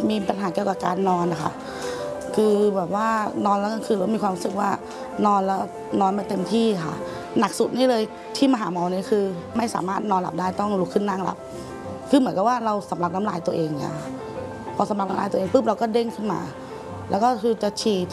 มีปัญหาเกี่ยวกับการนอนนะคะคือแบบว่านอนแล้วกลางคืนเรามีความรู้สึกว่านอนแล้วนอนไม่เต็มที่ค่ะหนักสุดนี่เลยที่มาหาหมอนี่คือไม่สามารถนอนหลับได้ต้องลุกขึ้นนั่งหลับคือเหมือนกับว่าเราสำลักน้ำลายตัวเองเนี่ยพอสำลักน้ำลายตัวเองปุ๊บเราก็เด้งขึ้นมาแล้วก็คือจะฉี่